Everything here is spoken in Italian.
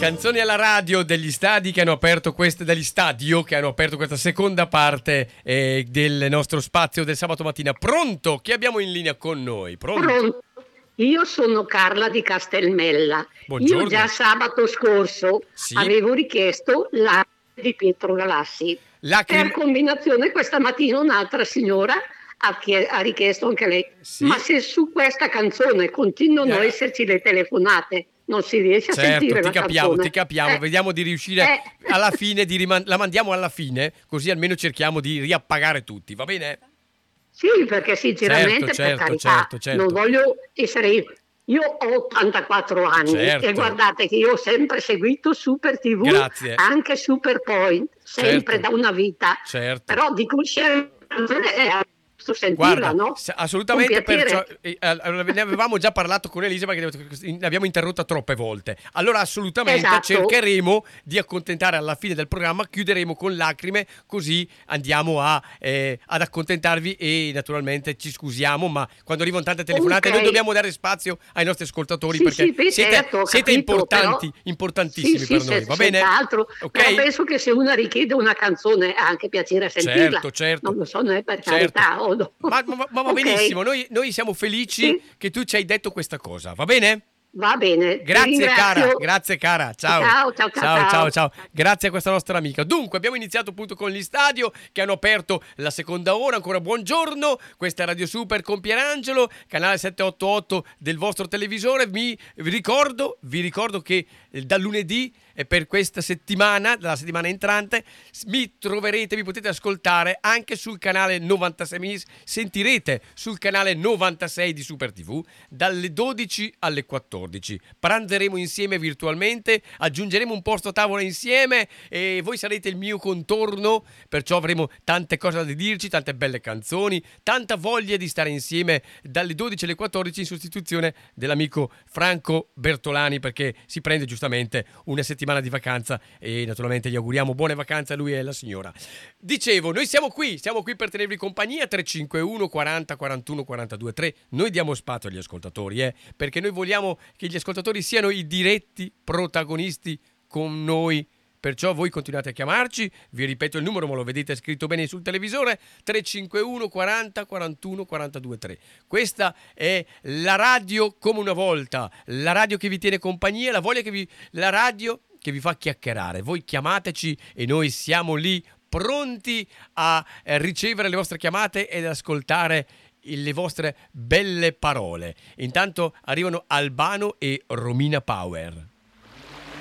Canzoni alla radio degli stadi che hanno aperto degli stadio che hanno aperto questa seconda parte del nostro spazio del sabato mattina. Pronto? Chi abbiamo in linea con noi? Pronto? Io sono Carla di Castelmella. Buongiorno. Io già sabato scorso avevo richiesto la di Pietro Galassi. Per combinazione questa mattina un'altra signora ha richiesto anche lei. Sì. Ma se su questa canzone continuano a esserci le telefonate, non si riesce a sentire la canzone. Ti capiamo, vediamo di riuscire alla fine, la mandiamo alla fine, così almeno cerchiamo di riappagare tutti, va bene? Sì, perché sinceramente per carità, non voglio essere... Io ho 84 anni e guardate che io ho sempre seguito Super TV, anche Superpoint, sempre da una vita, però di conseguenza sentirla, guarda, no? Assolutamente, perciò ne avevamo già parlato con Elisa perché l'abbiamo interrotta troppe volte. Allora assolutamente cercheremo di accontentare alla fine del programma, chiuderemo con lacrime, così andiamo ad accontentarvi e naturalmente ci scusiamo, ma quando arrivano tante telefonate noi dobbiamo dare spazio ai nostri ascoltatori perché siete importanti, però, importantissimi per noi, va bene? Però penso che se una richiede una canzone ha anche piacere a sentirla. Certo. Non lo so, noi per carità. Ma va benissimo, noi siamo felici che tu ci hai detto questa cosa, va bene? Va bene. Grazie cara, ciao. Grazie a questa nostra amica. Dunque abbiamo iniziato appunto con gli stadio che hanno aperto la seconda ora. Ancora buongiorno, questa è Radio Super con Pierangelo, canale 788 del vostro televisore. Vi ricordo che dal lunedì e per questa settimana, dalla settimana entrante, mi potete ascoltare anche sul canale 96, mi sentirete sul canale 96 di Super TV dalle 12 alle 14. Pranzeremo insieme virtualmente, aggiungeremo un posto a tavola insieme e voi sarete il mio contorno, perciò avremo tante cose da dirci, tante belle canzoni, tanta voglia di stare insieme dalle 12 alle 14 in sostituzione dell'amico Franco Bertolani, perché si prende giustamente una settimana di vacanza e naturalmente gli auguriamo buone vacanze a lui e alla signora. Dicevo, noi siamo qui per tenervi compagnia. 351 40 41 42 3. Noi diamo spazio agli ascoltatori, perché noi vogliamo che gli ascoltatori siano i diretti protagonisti con noi. Perciò voi continuate a chiamarci, vi ripeto il numero, ma lo vedete scritto bene sul televisore, 351 40 41 42 3. Questa è la radio come una volta, la radio che vi tiene compagnia, la radio che vi fa chiacchierare. Voi chiamateci e noi siamo lì pronti a ricevere le vostre chiamate ed ascoltare le vostre belle parole. Intanto arrivano Albano e Romina Power.